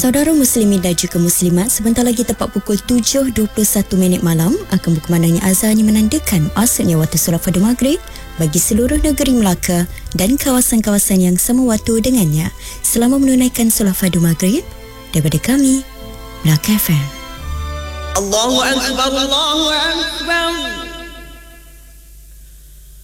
Saudara muslimin dan juga muslimat, sebentar lagi tepat pukul 7.21 malam akan berkumandangnya azan yang menandakan asarnya waktu solat fardu maghrib bagi seluruh negeri Melaka dan kawasan-kawasan yang sama waktu dengannya. Selamat menunaikan solat fardu maghrib daripada kami, Melaka FM. Allahu Akbar, Allahu Akbar.